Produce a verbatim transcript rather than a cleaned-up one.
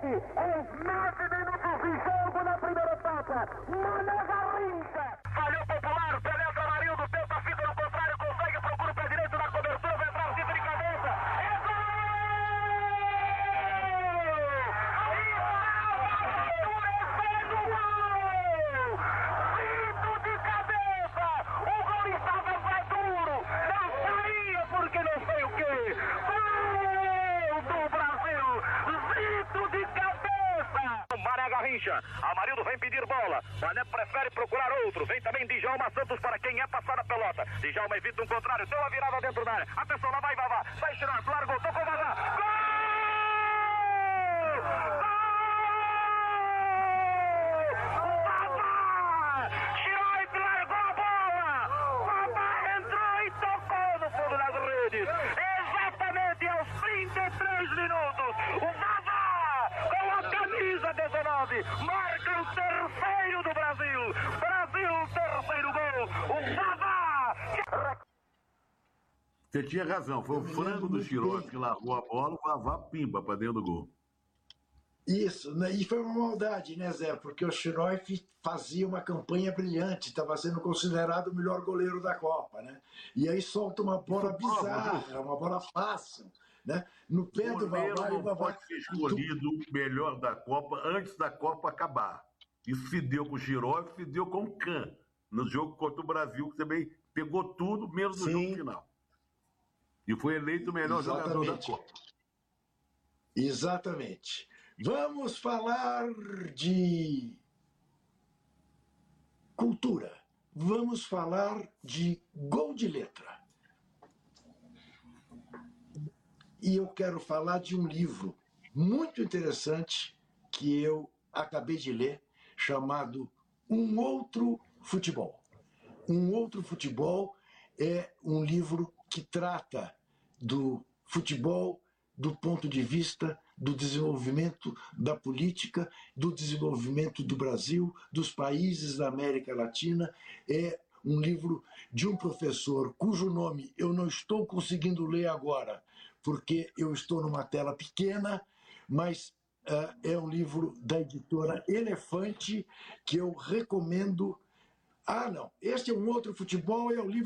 Os nove minutos de jogo na primeira etapa. Mané Garrincha. Falhou popular, penetra Marildo, tenta a fita no contrário, consegue, procura o pé direito na cobertura, vai entrar o Zito de cabeça. É gol! Zito de cabeça! O gol estava maduro, não saía porque não sei o quê. Gol do Brasil! Zito de cabeça! Mané Garrincha, Amarildo vem pedir bola, Mané prefere procurar outro, vem também Djalma Santos para quem é passar a pelota, Djalma evita um contrário, deu a virada dentro da área, atenção, lá vai Vavá, vai tirar, largou, tocou Vavá, gol! Gol! Vavá! Tirou e largou a bola, Vavá entrou e tocou no fundo das redes, exatamente aos trinta e três minutos, o Vavá com a camisa dezenove, marca o terceiro do Brasil. Brasil, terceiro gol. O Vavá. Você tinha razão, foi o frango do Chirote que largou a bola, o Vavá pimba para dentro do gol. Isso, né? E foi uma maldade, né, Zé? Porque o Chirote fazia uma campanha brilhante, estava sendo considerado o melhor goleiro da Copa, né? E aí solta uma bola bizarra, uma bola fácil. Né? No pé o do Vavá, não o Vavá pode ser escolhido o melhor da Copa antes da Copa acabar. Isso se deu com o Chirote, se deu com o Can, no jogo contra o Brasil, que também pegou tudo, menos no jogo final. E foi eleito o melhor Exatamente. jogador da Copa. Exatamente. Vamos falar de cultura. Vamos falar de gol de letra. E eu quero falar de um livro muito interessante que eu acabei de ler, chamado Um Outro Futebol. Um Outro Futebol é um livro que trata do futebol do ponto de vista do desenvolvimento da política, do desenvolvimento do Brasil, dos países da América Latina. É um livro de um professor cujo nome eu não estou conseguindo ler agora, porque eu estou numa tela pequena, mas uh, é um livro da editora Elefante que eu recomendo. Ah, não, este é Um Outro Futebol, é o livro